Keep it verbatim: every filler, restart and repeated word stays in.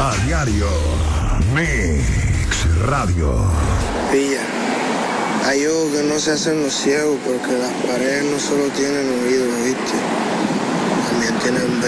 A diario. Mix Radio. Pilla. Hay ojos que no se hacen los ciegos porque las paredes no solo tienen oídos, ¿viste? También tienen